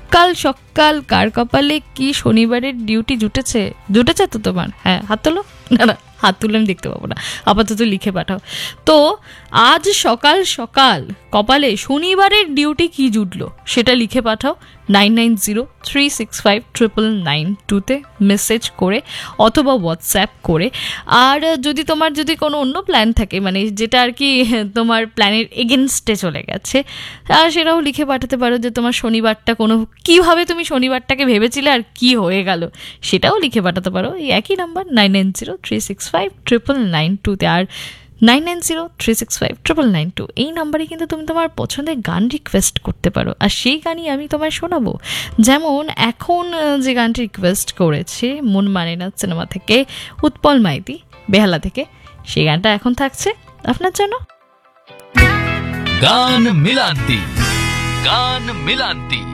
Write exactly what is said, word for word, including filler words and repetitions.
সকাল সকাল কার কপালে কি শনিবারের ডিউটি জুটেছে? জুটেছে তো তোমার? হ্যাঁ, হাত তোলো। না না, হাত তুলে আমি দেখতে পাবো না, আপাতত লিখে পাঠাও। তো আজ সকাল সকাল কপালে শনিবারের ডিউটি কি জুটলো সেটা লিখে পাঠাও nine nine zero three six five triple nine টুতে মেসেজ করে অথবা হোয়াটসঅ্যাপ করে। আর যদি তোমার যদি কোনো অন্য প্ল্যান থাকে, মানে যেটা আর কি তোমার প্ল্যানের এগেনস্টে চলে গেছে, আর সেটাও লিখে পাঠাতে পারো যে তোমার শনিবারটা কোনো কীভাবে তুমি শনিবারটাকে ভেবেছিলে আর কি হয়ে গেল, সেটাও লিখে পাঠাতে পারো এই একই number nine nine zero three six five triple nine টুতে। আর nine nine zero three six five triple nine two এই নাম্বারে কিন্তু তুমি তোমার পছন্দের গান রিকোয়েস্ট করতে পারো, আর সেই গানই আমি তোমায় শোনাবো। যেমন এখন যে গানটি রিকোয়েস্ট করেছে মন মানে না সিনেমা থেকে উৎপল মাইতি বেহালা থেকে, সেই গানটা এখন থাকছে আপনার জন্য। গান মিলান্তি, গান মিলান্তি।